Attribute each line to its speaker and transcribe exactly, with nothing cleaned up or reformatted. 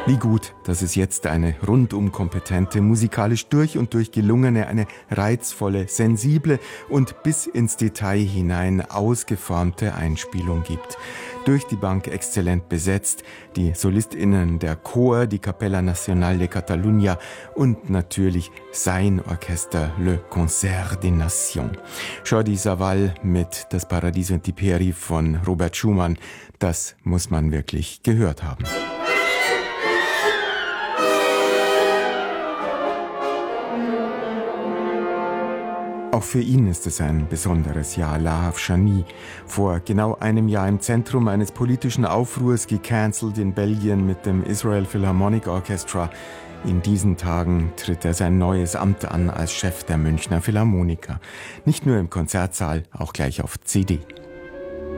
Speaker 1: Wie gut, dass es jetzt eine rundum kompetente, musikalisch durch und durch gelungene, eine reizvolle, sensible und bis ins Detail hinein ausgeformte Einspielung gibt. Durch die Bank exzellent besetzt, die SolistInnen der Chor, die Capella Nacional de Catalunya und natürlich sein Orchester Le Concert des Nations. Jordi Savall mit Das Paradiso und die Peri von Robert Schumann, das muss man wirklich gehört haben. Auch für ihn ist es ein besonderes Jahr, Lahav Shani. Vor genau einem Jahr im Zentrum eines politischen Aufruhrs gecancelt in Belgien mit dem Israel Philharmonic Orchestra. In diesen Tagen tritt er sein neues Amt an als Chef der Münchner Philharmoniker. Nicht nur im Konzertsaal, auch gleich auf C D.